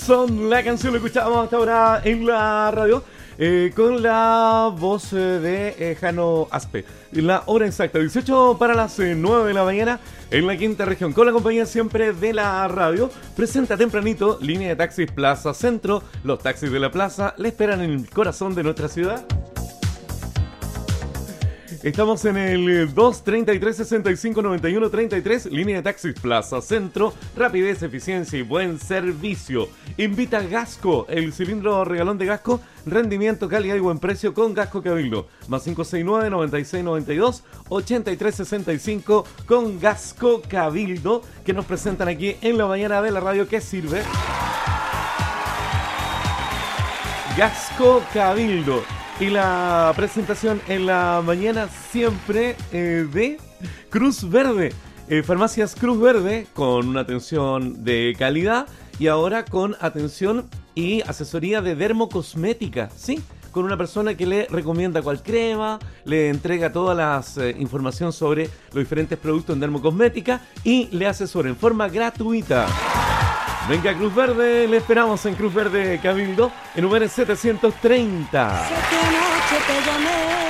Son la canción, lo escuchábamos hasta ahora en la radio con la voz de Jano Aspe. La hora exacta, 18 para las 9 de la mañana en la quinta región, con la compañía siempre de la radio. Presenta tempranito línea de taxis Plaza Centro. Los taxis de la plaza le esperan en el corazón de nuestra ciudad. Estamos en el 233-6591-33, línea de taxis Plaza Centro, rapidez, eficiencia y buen servicio. Invita Gasco, el cilindro regalón de Gasco, rendimiento, calidad y buen precio con Gasco Cabildo. Más 569-9692-8365 con Gasco Cabildo, que nos presentan aquí en la mañana de la radio. ¿Qué sirve? Gasco Cabildo. Y la presentación en la mañana siempre de Cruz Verde. Farmacias Cruz Verde con una atención de calidad y ahora con atención y asesoría de dermocosmética, ¿sí? Con una persona que le recomienda cuál crema, le entrega toda la información sobre los diferentes productos en dermocosmética y le asesora en forma gratuita. Venga, Cruz Verde, le esperamos en Cruz Verde Cabildo, en número 730. Sé que anoche te llamé